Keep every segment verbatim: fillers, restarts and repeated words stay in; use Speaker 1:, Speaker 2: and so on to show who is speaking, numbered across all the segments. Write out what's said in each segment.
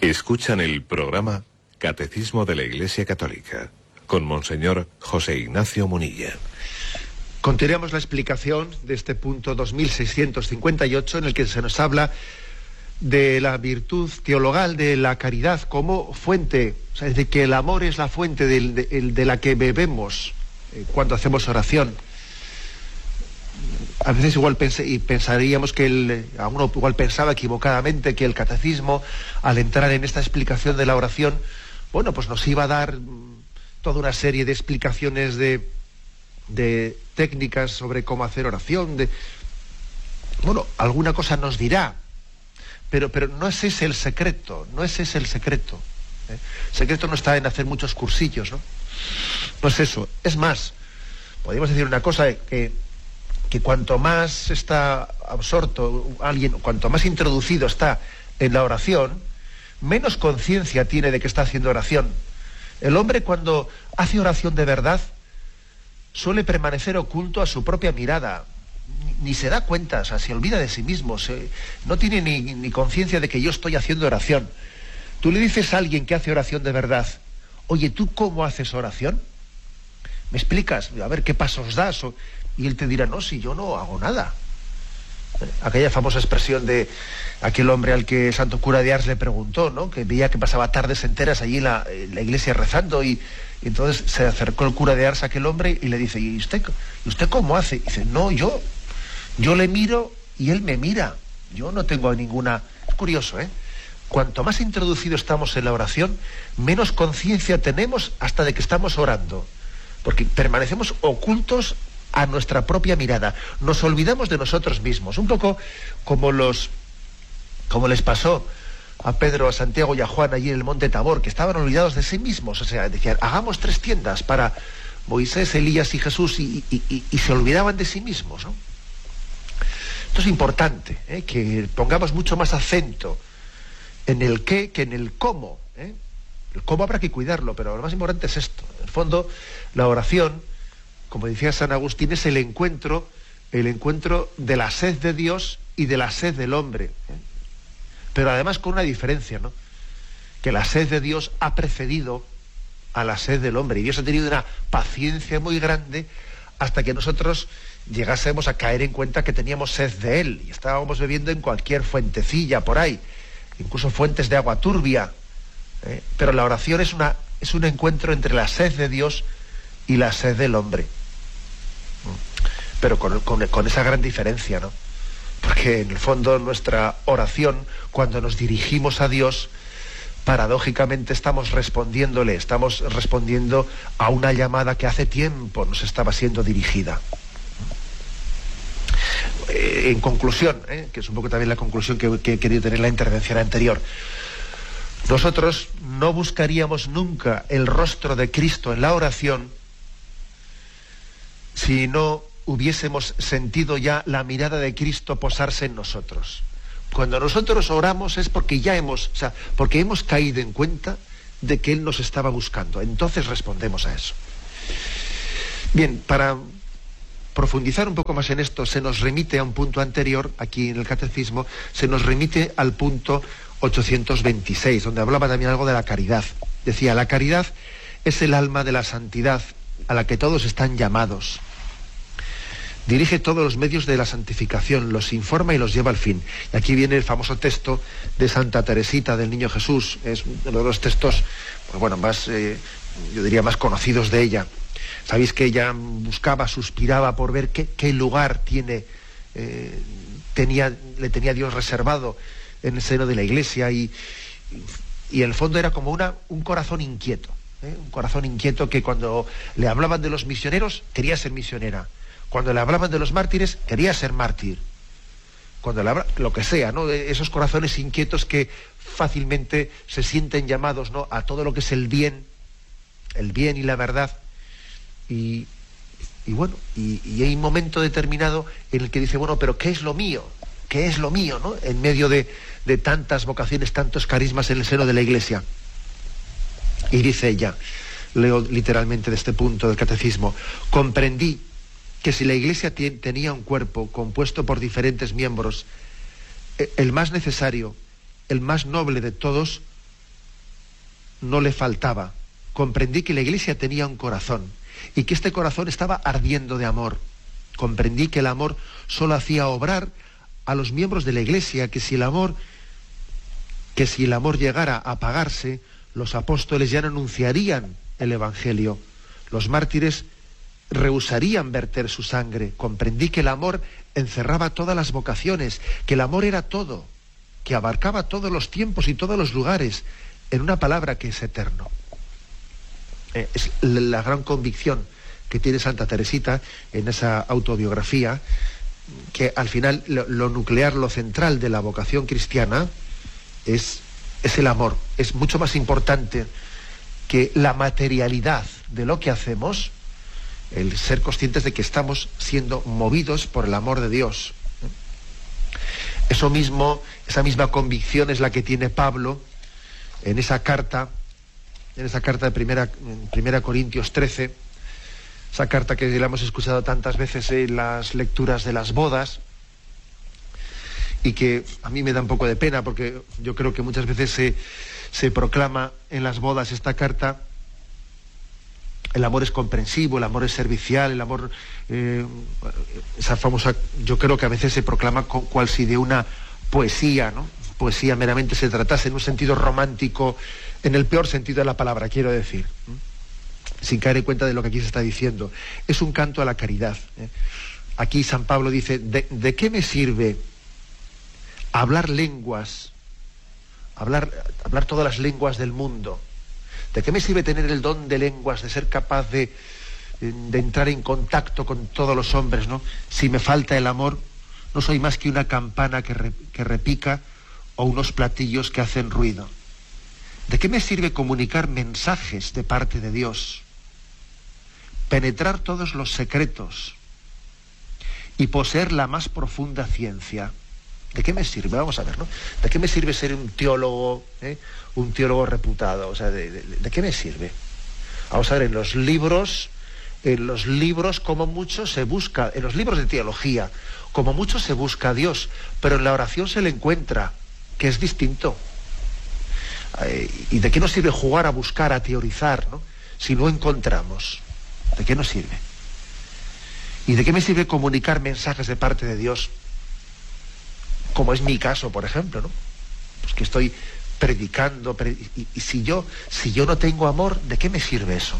Speaker 1: Escuchan el programa Catecismo de la Iglesia Católica con Monseñor José Ignacio Munilla.
Speaker 2: Continuamos la explicación de este punto dos mil seiscientos cincuenta y ocho en el que se nos habla de la virtud teologal de la caridad como fuente, o sea, de que el amor es la fuente de, de, de la que bebemos eh, cuando hacemos oración. A veces igual pensé, y pensaríamos que el, a uno igual pensaba equivocadamente que el catecismo, al entrar en esta explicación de la oración, bueno, pues nos iba a dar toda una serie de explicaciones de, de técnicas sobre cómo hacer oración, de, bueno, alguna cosa nos dirá, pero, pero no es ese el secreto, no es ese el secreto. ¿eh? El secreto no está en hacer muchos cursillos, ¿no? No es eso. Es más, podríamos decir una cosa, que que cuanto más está absorto alguien, cuanto más introducido está en la oración, menos conciencia tiene de que está haciendo oración. El hombre, cuando hace oración de verdad, suele permanecer oculto a su propia mirada, ni, ni se da cuenta, o sea, se olvida de sí mismo, se, no tiene ni, ni conciencia de que yo estoy haciendo oración. Tú le dices a alguien que hace oración de verdad: oye, ¿tú cómo haces oración? ¿Me explicas? A ver, ¿qué pasos das? O, y él te dirá: no, si yo no hago nada. Aquella famosa expresión de aquel hombre al que Santo Cura de Ars le preguntó, ¿no? Que veía que pasaba tardes enteras allí en la, en la iglesia rezando, y, y entonces se acercó el cura de Ars a aquel hombre y le dice: ¿y usted, ¿y usted cómo hace? Y dice: no, yo, yo le miro y él me mira. Yo no tengo ninguna... Es curioso, ¿eh? Cuanto más introducido estamos en la oración, menos conciencia tenemos hasta de que estamos orando, porque permanecemos ocultos a nuestra propia mirada, nos olvidamos de nosotros mismos, un poco como los, como les pasó a Pedro, a Santiago y a Juan allí en el monte Tabor, que estaban olvidados de sí mismos. O sea, decían: hagamos tres tiendas para Moisés, Elías y Jesús, y, y, y, y se olvidaban de sí mismos, ¿no? Esto es importante, ¿eh? Que pongamos mucho más acento en el qué que en el cómo, ¿eh? El cómo habrá que cuidarlo, pero lo más importante es esto. En el fondo, la oración, como decía San Agustín, es el encuentro, el encuentro de la sed de Dios y de la sed del hombre. ¿eh? Pero además con una diferencia, ¿no? Que la sed de Dios ha precedido a la sed del hombre. Y Dios ha tenido una paciencia muy grande hasta que nosotros llegásemos a caer en cuenta que teníamos sed de Él. Y estábamos bebiendo en cualquier fuentecilla por ahí, incluso fuentes de agua turbia. ¿eh? Pero la oración es, una, es un encuentro entre la sed de Dios y la sed del hombre. Pero con, con, con esa gran diferencia, ¿no? Porque en el fondo nuestra oración, cuando nos dirigimos a Dios, paradójicamente estamos respondiéndole, estamos respondiendo a una llamada que hace tiempo nos estaba siendo dirigida. Eh, en conclusión, ¿eh? que es un poco también la conclusión que, que he querido tener en la intervención anterior, nosotros no buscaríamos nunca el rostro de Cristo en la oración si no hubiésemos sentido ya la mirada de Cristo posarse en nosotros. Cuando nosotros oramos es porque ya hemos, o sea, porque hemos caído en cuenta de que Él nos estaba buscando. Entonces respondemos a eso. Bien, para profundizar un poco más en esto, se nos remite a un punto anterior, aquí en el Catecismo, se nos remite al punto ochocientos veintiséis, donde hablaba también algo de la caridad. Decía: la caridad es el alma de la santidad, a la que todos están llamados. Dirige todos los medios de la santificación, los informa y los lleva al fin. Y aquí viene el famoso texto de Santa Teresita del Niño Jesús. Es uno de los textos, pues bueno, más, eh, yo diría, más conocidos de ella. Sabéis que ella buscaba, suspiraba por ver qué, qué lugar tiene, eh, tenía, le tenía Dios reservado en el seno de la Iglesia, y, y en el fondo era como una, un corazón inquieto. ¿eh? Un corazón inquieto que cuando le hablaban de los misioneros quería ser misionera, cuando le hablaban de los mártires quería ser mártir, cuando le habla, lo que sea, ¿no? Esos corazones inquietos que fácilmente se sienten llamados, ¿no?, a todo lo que es el bien, el bien y la verdad, y, y bueno, y, y hay un momento determinado en el que dice: bueno, pero ¿qué es lo mío? ¿Qué es lo mío, ¿no?, en medio de, de tantas vocaciones, tantos carismas en el seno de la Iglesia? Y dice ella, leo literalmente de este punto del Catecismo: comprendí que si la Iglesia t- tenía un cuerpo compuesto por diferentes miembros, el más necesario, el más noble de todos, no le faltaba. Comprendí que la Iglesia tenía un corazón y que este corazón estaba ardiendo de amor. Comprendí que el amor solo hacía obrar a los miembros de la Iglesia, que si el amor, que si el amor llegara a apagarse, los apóstoles ya no anunciarían el Evangelio. Los mártires rehusarían verter su sangre. Comprendí que el amor encerraba todas las vocaciones, que el amor era todo, que abarcaba todos los tiempos y todos los lugares, en una palabra, que es eterno. Eh, es la gran convicción que tiene Santa Teresita en esa autobiografía, que al final lo, lo nuclear, lo central de la vocación cristiana es, es el amor. Es mucho más importante que la materialidad de lo que hacemos, el ser conscientes de que estamos siendo movidos por el amor de Dios. Eso mismo, esa misma convicción es la que tiene Pablo en esa carta, en esa carta de primera, primera Corintios trece, esa carta que la hemos escuchado tantas veces en las lecturas de las bodas, y que a mí me da un poco de pena, porque yo creo que muchas veces se, se proclama en las bodas esta carta: el amor es comprensivo, el amor es servicial, el amor, eh, esa famosa, yo creo que a veces se proclama con, cual si de una poesía, ¿no? Poesía meramente se tratase, en un sentido romántico, en el peor sentido de la palabra, quiero decir, ¿eh? Sin caer en cuenta de lo que aquí se está diciendo. Es un canto a la caridad, ¿eh? Aquí San Pablo dice: ¿de, de qué me sirve hablar lenguas, hablar, hablar todas las lenguas del mundo? ¿De qué me sirve tener el don de lenguas, de ser capaz de, de entrar en contacto con todos los hombres, ¿no? Si me falta el amor, no soy más que una campana que, re, que repica o unos platillos que hacen ruido. ¿De qué me sirve comunicar mensajes de parte de Dios, penetrar todos los secretos y poseer la más profunda ciencia? ¿De qué me sirve? Vamos a ver, ¿no? ¿De qué me sirve ser un teólogo, eh? un teólogo reputado? O sea, ¿de, de, de qué me sirve? Vamos a ver, en los libros, en los libros como mucho se busca, en los libros de teología, como mucho se busca a Dios, pero en la oración se le encuentra, que es distinto. Eh, ¿Y de qué nos sirve jugar a buscar, a teorizar, ¿no? Si no encontramos? ¿De qué nos sirve? ¿Y de qué me sirve comunicar mensajes de parte de Dios? Como es mi caso, por ejemplo, ¿no? Pues que estoy predicando, pre- y, y si yo, si yo no tengo amor, ¿de qué me sirve eso?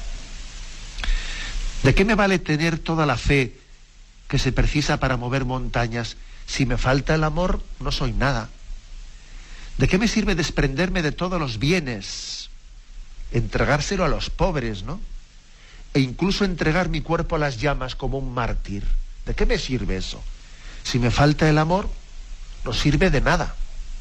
Speaker 2: ¿De qué me vale tener toda la fe que se precisa para mover montañas? Si me falta el amor, no soy nada. ¿De qué me sirve desprenderme de todos los bienes, entregárselo a los pobres, ¿no? E incluso entregar mi cuerpo a las llamas como un mártir? ¿De qué me sirve eso? Si me falta el amor, no sirve de nada.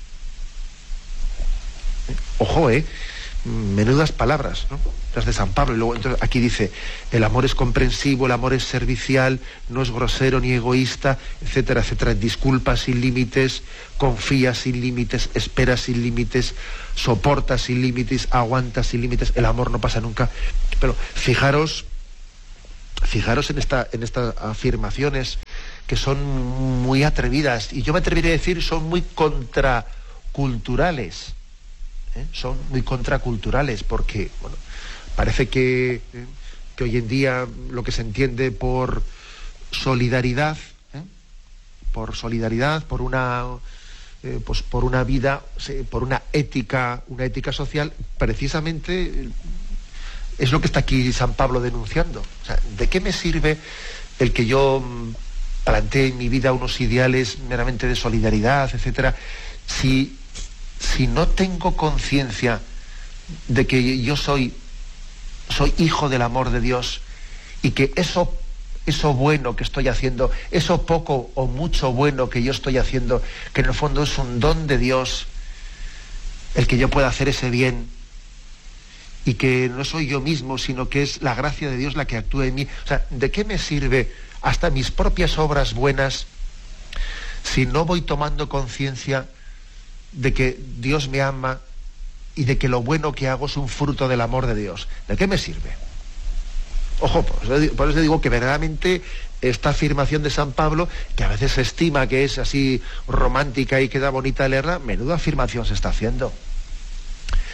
Speaker 2: Ojo, eh, menudas palabras, ¿no? Las de San Pablo. Y luego entonces aquí dice: el amor es comprensivo, el amor es servicial, no es grosero ni egoísta, etcétera, etcétera. Disculpa sin límites, confía sin límites, espera sin límites, soporta sin límites, aguanta sin límites. El amor no pasa nunca. Pero fijaros, fijaros en esta, en estas afirmaciones que son muy atrevidas, y yo me atrevería a decir son muy contraculturales, ¿eh? Son muy contraculturales, porque bueno, parece que, ¿eh? que hoy en día lo que se entiende por solidaridad, ¿eh? por solidaridad, por una eh, pues por una vida, por una ética, una ética social, precisamente es lo que está aquí San Pablo denunciando. O sea, ¿de qué me sirve el que yo plantee en mi vida unos ideales meramente de solidaridad, etcétera, si, si no tengo conciencia de que yo soy, soy hijo del amor de Dios, y que eso, eso bueno que estoy haciendo, eso poco o mucho bueno que yo estoy haciendo, que en el fondo es un don de Dios, el que yo pueda hacer ese bien, y que no soy yo mismo, sino que es la gracia de Dios la que actúa en mí? O sea, ¿de qué me sirve hasta mis propias obras buenas si no voy tomando conciencia de que Dios me ama y de que lo bueno que hago es un fruto del amor de Dios? ¿De qué me sirve? Ojo, por eso, por eso digo que verdaderamente esta afirmación de San Pablo, que a veces se estima que es así romántica y queda bonita leerla, menuda afirmación se está haciendo. Es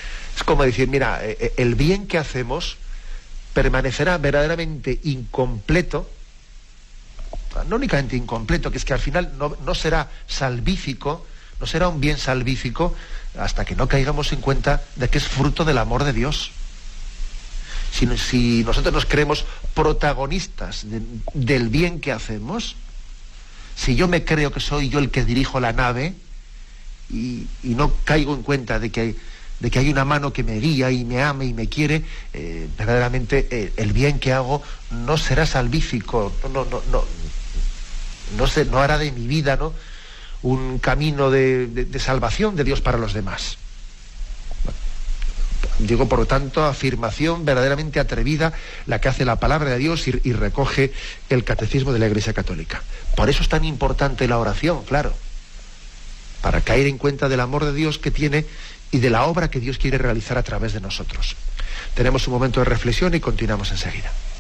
Speaker 2: como decir, mira, el bien que hacemos permanecerá verdaderamente incompleto, no únicamente incompleto, que es que al final no, no será salvífico, no será un bien salvífico hasta que no caigamos en cuenta de que es fruto del amor de Dios. Si, si nosotros nos creemos protagonistas de, del bien que hacemos, si yo me creo que soy yo el que dirijo la nave y, y no caigo en cuenta de que, de que hay una mano que me guía y me ama y me quiere, eh, verdaderamente eh, el bien que hago no será salvífico, no, no, no, no, no, sé, no hará de mi vida, ¿no?, un camino de, de, de salvación de Dios para los demás. Digo, por lo tanto, afirmación verdaderamente atrevida la que hace la palabra de Dios y, y recoge el catecismo de la Iglesia Católica. Por eso es tan importante la oración, claro, para caer en cuenta del amor de Dios que tiene y de la obra que Dios quiere realizar a través de nosotros. Tenemos un momento de reflexión y continuamos enseguida.